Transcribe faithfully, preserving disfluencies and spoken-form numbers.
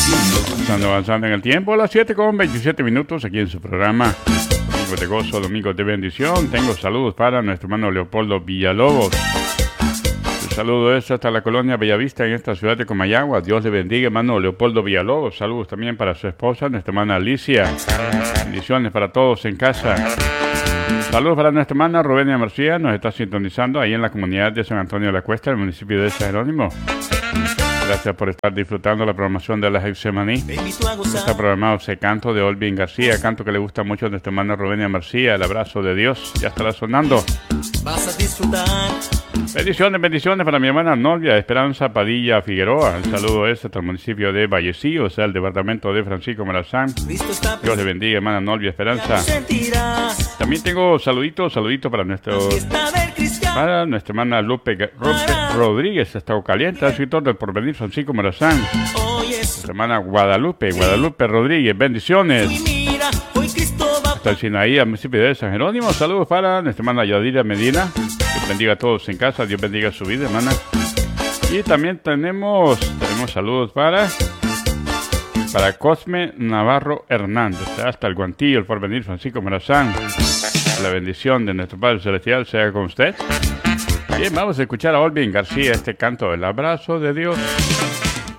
Estando avanzando en el tiempo, a las siete con veintisiete minutos, aquí en su programa Domingos de Gozo, Domingos de Bendición. Tengo saludos para nuestro hermano Leopoldo Villalobos. El saludo es hasta la colonia Bellavista, en esta ciudad de Comayagua. Dios le bendiga, hermano Leopoldo Villalobos. Saludos también para su esposa, nuestra hermana Alicia. Bendiciones para todos en casa. Saludos para nuestra hermana Rubenia García, nos está sintonizando ahí en la comunidad de San Antonio de la Cuesta, el municipio de San Jerónimo. Gracias por estar disfrutando la programación de la Getsemaní. Está programado ese canto de Olvin García, canto que le gusta mucho a nuestra hermana Rubenia García, el abrazo de Dios, ya estará sonando. Vas a disfrutar. Bendiciones, bendiciones para mi hermana Novia Esperanza Padilla Figueroa. El saludo es hasta el municipio de Vallecillo, o sea, el departamento de Francisco Morazán. Dios le bendiga, hermana Novia Esperanza. También tengo saluditos, saluditos para nuestro para nuestra hermana Lupe, Lupe Rodríguez, estado caliente, escritor del Porvenir Francisco Morazán. Nuestra hermana Guadalupe, Guadalupe Rodríguez, bendiciones. Hasta el Sinaí, al municipio de San Jerónimo. Saludos para nuestra hermana Yadira Medina. Dios bendiga a todos en casa, Dios bendiga su vida, hermana. Y también tenemos, tenemos saludos para para Cosme Navarro Hernández, hasta el Guantillo, el Porvenir Francisco Morazán. La bendición de nuestro Padre Celestial sea con usted. Bien, vamos a escuchar a Olvin García este canto, El abrazo de Dios.